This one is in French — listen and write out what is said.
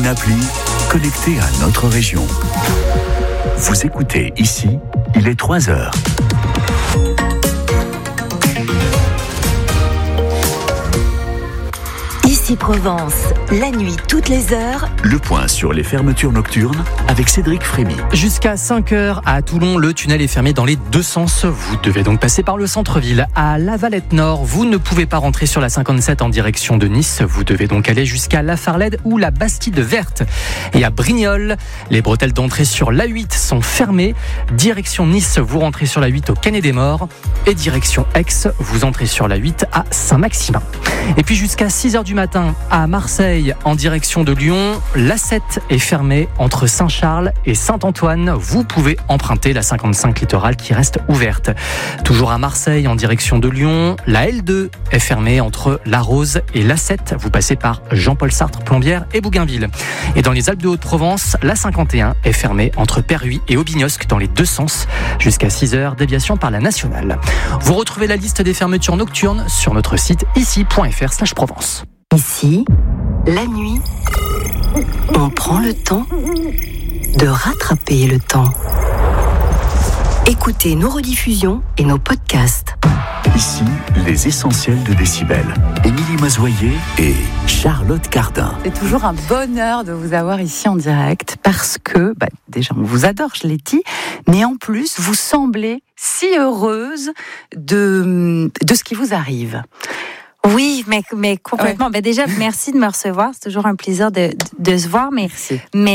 une appli connectée à notre région. Vous écoutez ici, il est 3h. Ici Provence, la nuit toutes les heures. Le point sur les fermetures nocturnes avec Cédric Frémy. Jusqu'à 5h à Toulon, le tunnel est fermé dans les deux sens. Vous devez donc passer par le centre-ville. À La Valette Nord, vous ne pouvez pas rentrer sur la 57 en direction de Nice. Vous devez donc aller jusqu'à La Farlède ou la Bastide Verte. Et à Brignoles, les bretelles d'entrée sur l'A8 sont fermées. Direction Nice, vous rentrez sur l'A8 au Canet des Morts. Et direction Aix, vous entrez sur l'A8 à Saint-Maximin. Et puis jusqu'à 6h du matin, à Marseille, en direction de Lyon, l'A7 est fermée entre Saint-Charles et Saint-Antoine. Vous pouvez emprunter la 55 littorale qui reste ouverte. Toujours à Marseille, en direction de Lyon, la L2 est fermée entre La Rose et l'A7. Vous passez par Jean-Paul Sartre, Plombières et Bougainville. Et dans les Alpes de Haute-Provence, la 51 est fermée entre Perhuis et Aubignosc dans les deux sens. Jusqu'à 6h, déviation par la nationale. Vous retrouvez la liste des fermetures nocturnes sur notre site ici.fr/Provence. Ici, la nuit, on prend le temps de rattraper le temps. Écoutez nos rediffusions et nos podcasts. Ici, les essentiels de Décibel. Émilie Mazoyer et Charlotte Cardin. C'est toujours un bonheur de vous avoir ici en direct parce que, déjà, on vous adore, je l'ai dit, mais en plus, vous semblez si heureuse de ce qui vous arrive. Oui, mais complètement. Ouais. Déjà, merci de me recevoir. C'est toujours un plaisir de se voir. Mais